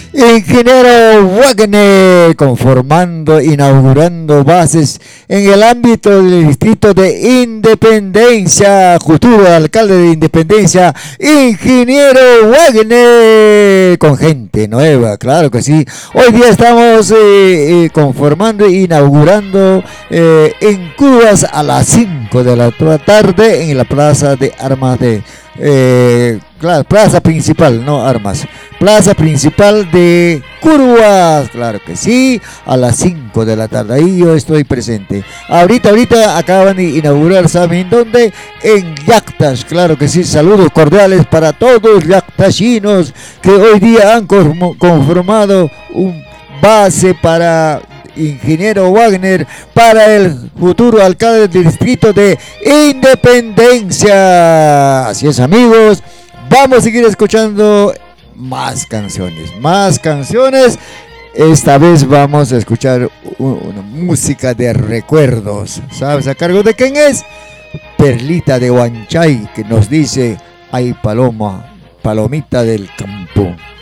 Ingeniero Wagner, conformando, inaugurando bases en el ámbito del distrito de Independencia. Futuro alcalde de Independencia, Ingeniero Wagner, con gente nueva, claro que sí. Hoy día estamos conformando e inaugurando en Cubas a las 5 de la tarde en la Plaza de Armas de claro, plaza principal, no armas. Plaza principal de Curvas, claro que sí, a las 5 de la tarde. Ahí yo estoy presente. Ahorita acaban de inaugurar, ¿saben dónde? En Yactas, claro que sí. Saludos cordiales para todos yactasinos que hoy día han conformado un base para Ingeniero Wagner para el futuro alcalde del distrito de Independencia. Así es, amigos, vamos a seguir escuchando más canciones, más canciones. Esta vez vamos a escuchar una música de recuerdos. ¿Sabes a cargo de quién es? Perlita de Huanchay, que nos dice: ay paloma, palomita del campo.